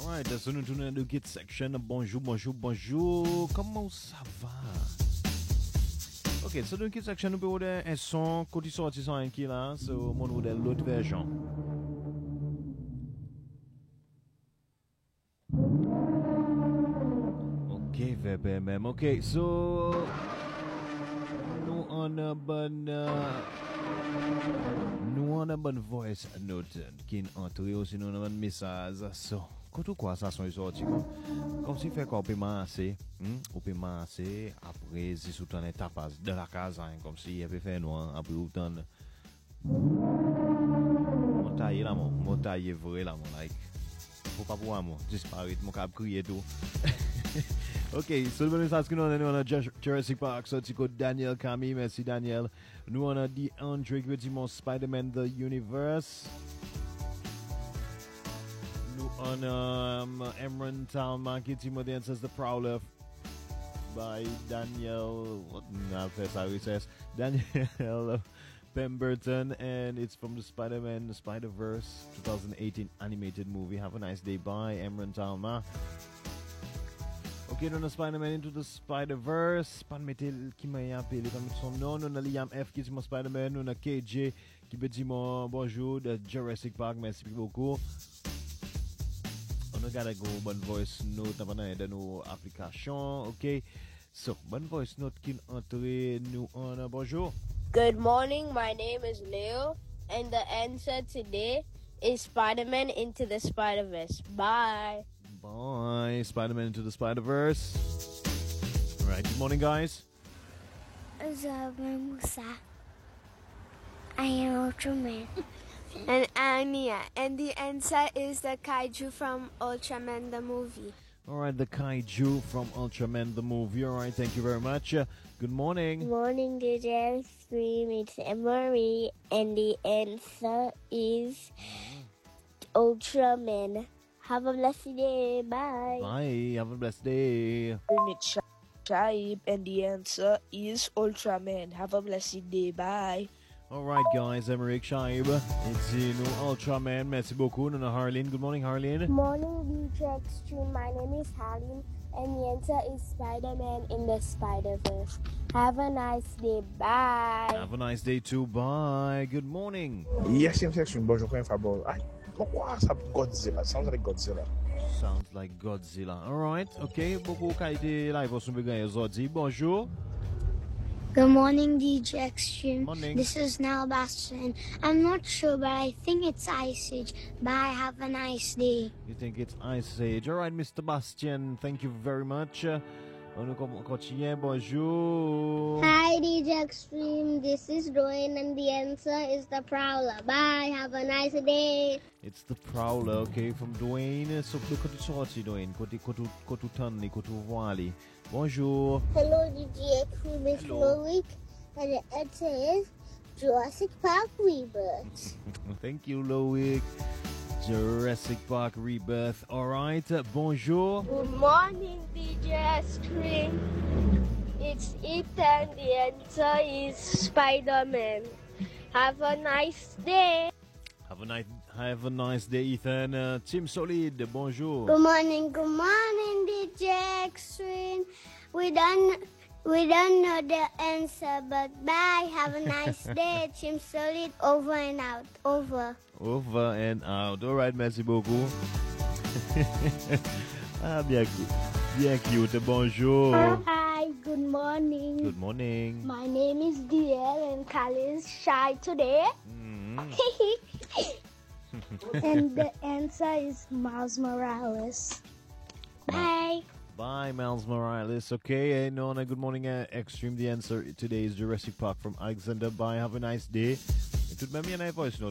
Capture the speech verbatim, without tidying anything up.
Alright, so nous tournons dans le Kids section. Bonjour, bonjour, bonjour. Comment ça va? Ok, so dans le Kids section, nous pouvons dire un son, côté sorti son qui là, so mon modèle l'autre version. Ok, bébé, même. Ok, so nous on a bonne, uh, nous on a bonne voice note qui est entrée aussi, nous on a bon message. So, quand quoi ça sont sorti comme, comme si fait qu'on peut masser, hmm? On peut masser après si sous ton tapas de la casa, hein, comme si il avait fait noir après autant. Mon taille là, mon, mon taille vrai là, mon like. Faut pas voir moi, disparaître, mon cap crier tout. Ok, so le message que nous avons, on a Jurassic Park, so tu Daniel Camille, merci Daniel. Nous on a dit Andre qui dit mon Spider-Man The Universe. Nous on a um, Emran Talma qui dit The Answers The Prowler by Daniel, what not how he says, Daniel Pemberton, and it's from the Spider-Man Spider-Verse twenty eighteen animated movie. Have a nice day, bye Emran Talma. Ok, nous avons Spider-Man Into the Spider-Verse. Pas de mettre qui m'a appelé comme son nom. Nous avons Liam F qui dit mon Spider-Man. Nous avons K J qui me dit mon bonjour de Jurassic Park. Merci beaucoup. On a got go bonne voice note avant de nos applications. Ok, so bonne voice note qui entre nous en bonjour. Good morning. My name is Leo, and the answer today is Spider-Man Into the Spider-Verse. Bye. Bye, Spider-Man Into the Spider-Verse. All right, good morning, guys. Zabra Musa. I am Ultraman. And I'm Mia, and the answer is the kaiju from Ultraman the movie. All right, the kaiju from Ultraman the movie. All right, thank you very much. Uh, good morning. Good morning, D J Stream. It's Emery, and the answer is Ultraman. Have a blessed day. Bye. Bye. Have a blessed day. It's Shaib, and the answer is Ultraman. Have a blessed day. Bye. All right, guys. Emmerich Shaib. It's uh, no Ultraman. Merci beaucoup. Nuna Harleen. Good morning, Harleen. Good morning, D J Extreme. My name is Harleen, and the answer is Spider-Man in the Spider-Verse. Have a nice day. Bye. Have a nice day too. Bye. Good morning. Yes, yes, yes. Bonjour, comment Fabo? Ah, pourquoi ça Godzilla? Sounds like Godzilla. Sounds like Godzilla. All right. Okay. Beaucoup qualité live au Sumbigan aujourd'hui. Bonjour. Good morning, D J Extreme. Morning. This is Nell Bastion. I'm not sure, but I think it's Ice Age. Bye. Have a nice day. You think it's Ice Age? All right, Mister Bastian. Thank you very much. Uh, on continue. Bonjour. Hi, D J Extreme. This is Rowan, and the answer is the Prowler. Bye. Have a nice day. It's the Prowler, okay, from Dwayne. So, look at the sortie, Dwayne. Kotu kotu kotu tanni, kotu wali. Bonjour. Hello, D J Extreme. It's Loic, and the answer is Jurassic Park Rebirth. Thank you, Loic. Jurassic Park Rebirth. All right. Uh, bonjour. Good morning, D J Extreme. It's Ethan. The answer is Spider-Man. Have a nice day. Have a nice, have a nice day, Ethan. Uh, Team Solid. Bonjour. Good morning, good morning, D J Extreme. We don't, we don't know the answer, but bye. Have a nice day. Team Solid. Over and out. Over. Over and out. All right, merci beaucoup. Ah, bien cute. Bien cute. Bonjour. Hi, good morning. Good morning. My name is D L, and Kali is shy today. Mm. And the answer is Miles Morales. Bye. Bye, Miles Morales. Okay, and on a good morning, uh, Extreme. The answer today is Jurassic Park from Alexander. Bye. Have a nice day. Tout de même, il y a une voice note